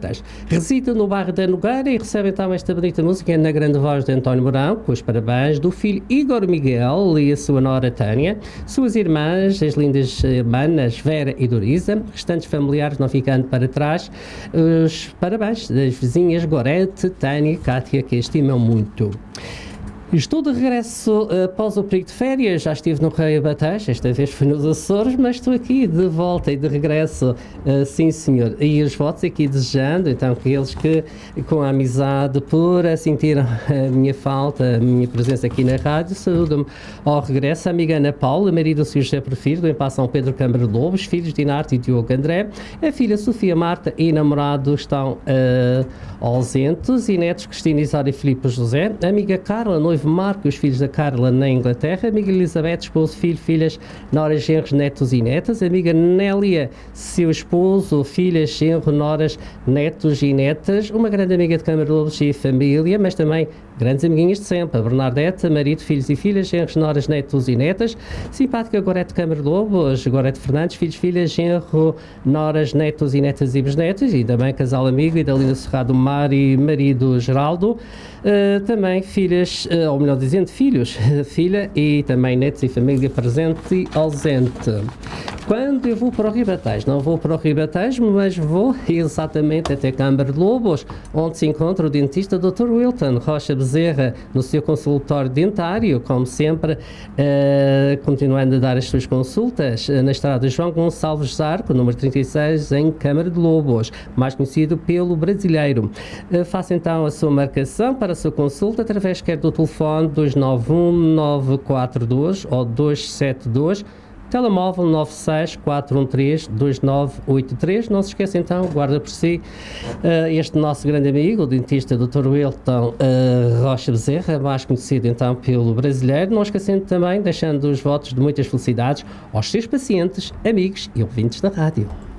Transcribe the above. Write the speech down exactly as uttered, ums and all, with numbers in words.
Ribatejo. Reside no bairro da Nogueira e recebe então esta bonita música na grande voz de António Mourão, com os parabéns do filho Igor Miguel e a sua nora Tânia, suas irmãs, as lindas manas Vera e Dorisa, restantes familiares não ficando para trás, os parabéns das vizinhas Gorete, Tânia e Cátia, que a estimam muito. Estou de regresso uh, após o período de férias, já estive no Ribatejo, esta vez foi nos Açores, mas estou aqui de volta e de regresso, uh, sim senhor, e os votos aqui desejando, então, aqueles que com a amizade pura sentiram a minha falta, a minha presença aqui na rádio, saúdo-me ao regresso, a amiga Ana Paula, marido do senhor José Porfírio, do Empação Pedro Câmara Lobos, filhos Dinarte e Diogo André, a filha Sofia Marta e namorado estão uh, ausentes, e netos Cristina Isário e Filipe José, a amiga Carla, noiva Marco e os filhos da Carla na Inglaterra, amiga Elizabeth, esposo, filho, filhas, noras, genros, netos e netas, amiga Nélia, seu esposo, filhas, genro, noras, netos e netas, uma grande amiga de Câmara Lobos e família, mas também grandes amiguinhas de sempre, a Bernadette, marido, filhos e filhas, genros, noras, netos e netas, simpática Gorete Câmara Lobos, Gorete Fernandes, filhos, filhas, genro, noras, netos e netas e bisnetos, e também casal amigo e da Linda Serrado Mar e marido Geraldo, uh, também filhas, uh, ou melhor dizendo, filhos, filha e também netos e família presente e ausente. Quando eu vou para o Ribatejo, não vou para o Ribatejo, mas vou exatamente até Câmara de Lobos, onde se encontra o dentista doutor Wilton Rocha Bezerra, no seu consultório dentário, como sempre, uh, continuando a dar as suas consultas, uh, na estrada João Gonçalves Zarco, número trinta e seis, em Câmara de Lobos, mais conhecido pelo Brasileiro. Uh, faça então a sua marcação para a sua consulta através quer do telefone dois nove um nove quatro dois ou dois sete dois, telemóvel nove seis quatro um três dois nove oito três. Não se esqueça então, guarda por si uh, este nosso grande amigo, o dentista doutor Wilton uh, Rocha Bezerra, mais conhecido então pelo Brasileiro. Não esquecendo também, deixando os votos de muitas felicidades aos seus pacientes, amigos e ouvintes da rádio.